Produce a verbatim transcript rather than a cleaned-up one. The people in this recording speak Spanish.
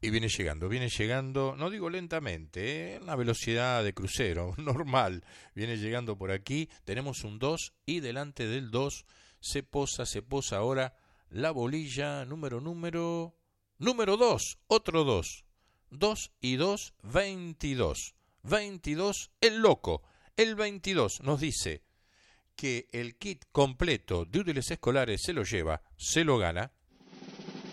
Y viene llegando, viene llegando, no digo lentamente, ¿eh? Una velocidad de crucero, normal. Viene llegando por aquí, tenemos un dos y delante del dos se posa, se posa ahora la bolilla número, número, número dos, otro dos. dos y dos, veintidós. veintidós, el loco. El veintidós nos dice que el kit completo de útiles escolares se lo lleva, se lo gana.